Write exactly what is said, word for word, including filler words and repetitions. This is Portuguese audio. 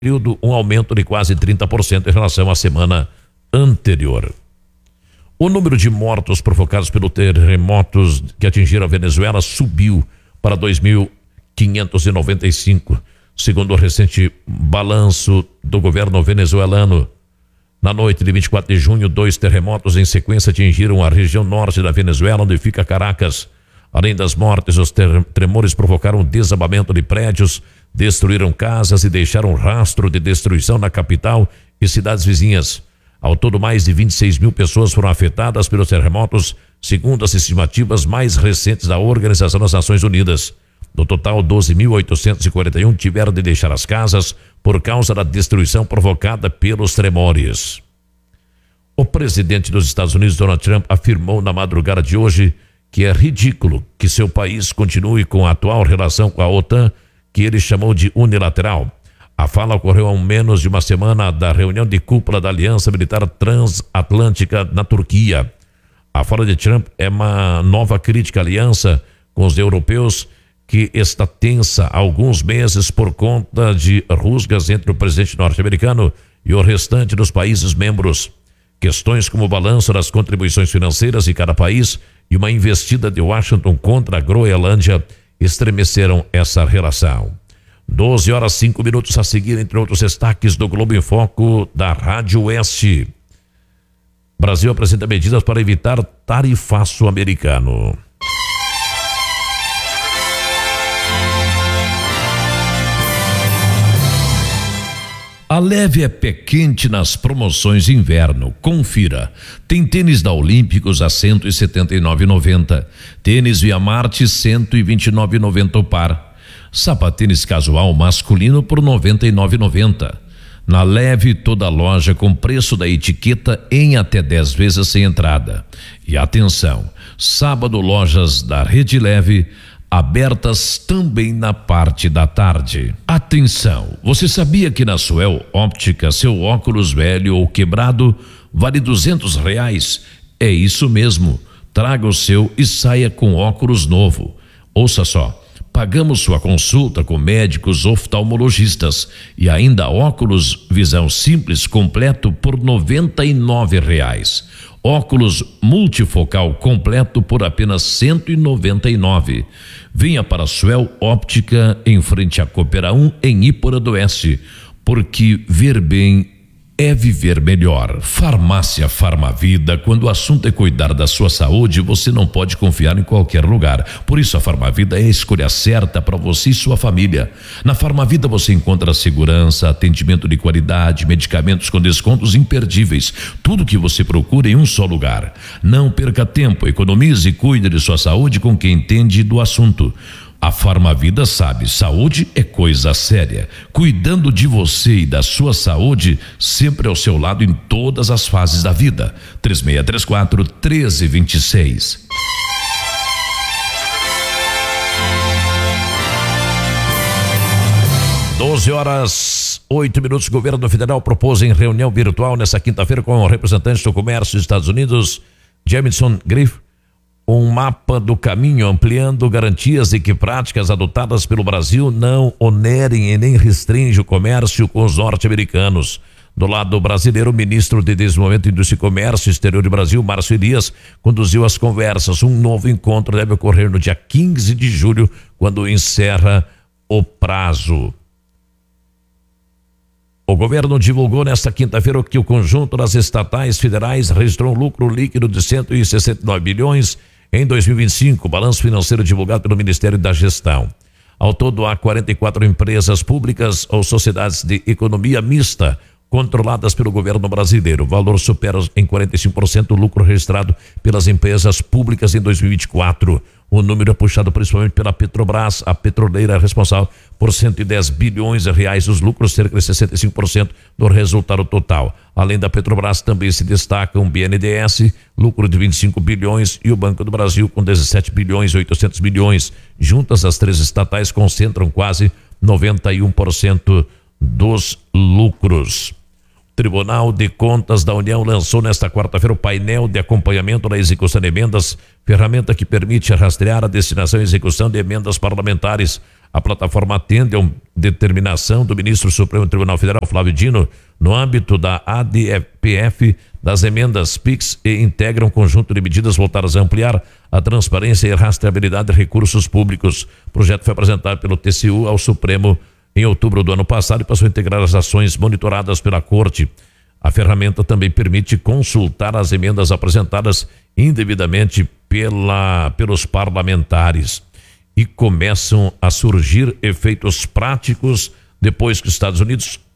período, um aumento de quase trinta por cento em relação à semana anterior. O número de mortos provocados pelos terremotos que atingiram a Venezuela subiu para dois mil quinhentos e noventa e cinco, segundo o recente balanço do governo venezuelano. Na noite de vinte e quatro de junho, dois terremotos em sequência atingiram a região norte da Venezuela, onde fica Caracas. Além das mortes, os tremores provocaram desabamento de prédios, destruíram casas e deixaram rastro de destruição na capital e cidades vizinhas. Ao todo, mais de vinte e seis mil pessoas foram afetadas pelos terremotos, segundo as estimativas mais recentes da Organização das Nações Unidas. No total, doze mil oitocentos e quarenta e um tiveram de deixar as casas por causa da destruição provocada pelos tremores. O presidente dos Estados Unidos, Donald Trump, afirmou na madrugada de hoje que é ridículo que seu país continue com a atual relação com a OTAN, que ele chamou de unilateral. A fala ocorreu há menos de uma semana da reunião de cúpula da Aliança Militar Transatlântica na Turquia. A fala de Trump é uma nova crítica à aliança com os europeus, que está tensa há alguns meses por conta de rusgas entre o presidente norte-americano e o restante dos países membros. Questões como o balanço das contribuições financeiras de cada país e uma investida de Washington contra a Groenlândia estremeceram essa relação. doze horas cinco minutos a seguir, entre outros destaques do Globo em Foco da Rádio Oeste. Brasil apresenta medidas para evitar tarifaço americano. A leve é pé quente nas promoções de inverno. Confira. Tem tênis da Olímpicos a cento e setenta e nove reais e noventa centavos. Tênis Via Marte cento e vinte e nove reais e noventa centavos o par. Sapatênis casual masculino por noventa e nove reais e noventa centavos. Na Leve, toda loja com preço da etiqueta em até dez vezes sem entrada. E atenção, sábado lojas da Rede Leve abertas também na parte da tarde. Atenção, você sabia que na Suel Óptica seu óculos velho ou quebrado vale duzentos reais? É isso mesmo, traga o seu e saia com óculos novo. Ouça só, pagamos sua consulta com médicos oftalmologistas e ainda óculos visão simples completo por noventa e nove reais. Óculos multifocal completo por apenas cento e noventa e nove reais. Venha para a Suel Óptica em frente à Coopera um em Ípora do Oeste, porque ver bem é viver melhor. Farmácia Farmavida, quando o assunto é cuidar da sua saúde, você não pode confiar em qualquer lugar. Por isso a Farmavida é a escolha certa para você e sua família. Na Farmavida você encontra segurança, atendimento de qualidade, medicamentos com descontos imperdíveis. Tudo que você procura em um só lugar. Não perca tempo, economize e cuide de sua saúde com quem entende do assunto. A Farmavida sabe, saúde é coisa séria. Cuidando de você e da sua saúde, sempre ao seu lado em todas as fases da vida. três seis três quatro, um três dois seis. doze horas, oito minutos. O governo federal propôs em reunião virtual nesta quinta-feira com representantes do comércio dos Estados Unidos, Jamison Griff, um mapa do caminho ampliando garantias de que práticas adotadas pelo Brasil não onerem e nem restringem o comércio com os norte-americanos. Do lado brasileiro, o ministro de Desenvolvimento, Indústria e Comércio Exterior do Brasil, Márcio Elias, conduziu as conversas. Um novo encontro deve ocorrer no dia quinze de julho, quando encerra o prazo. O governo divulgou nesta quinta-feira que o conjunto das estatais federais registrou um lucro líquido de cento e sessenta e nove bilhões em dois mil e vinte e cinco, balanço financeiro divulgado pelo Ministério da Gestão. Ao todo, há quarenta e quatro empresas públicas ou sociedades de economia mista controladas pelo governo brasileiro. O valor supera em quarenta e cinco por cento o lucro registrado pelas empresas públicas em dois mil e vinte e quatro. O número é puxado principalmente pela Petrobras, a petroleira responsável por cento e dez bilhões de reais dos lucros, cerca de sessenta e cinco por cento do resultado total. Além da Petrobras, também se destacam o B N D E S, lucro de vinte e cinco bilhões, e o Banco do Brasil com dezessete bilhões e oitocentos milhões. Juntas, as três estatais concentram quase noventa e um por cento dos lucros. O Tribunal de Contas da União lançou nesta quarta-feira o painel de acompanhamento da execução de emendas, ferramenta que permite rastrear a destinação e execução de emendas parlamentares. A plataforma atende a uma determinação do ministro do Supremo Tribunal Federal, Flávio Dino, no âmbito da A D P F das emendas Pix e integra um conjunto de medidas voltadas a ampliar a transparência e rastreabilidade de recursos públicos. O projeto foi apresentado pelo T C U ao Supremo em outubro do ano passado e passou a integrar as ações monitoradas pela Corte. A ferramenta também permite consultar as emendas apresentadas indevidamente pela, pelos parlamentares. E começam a surgir efeitos práticos depois que os Estados Unidos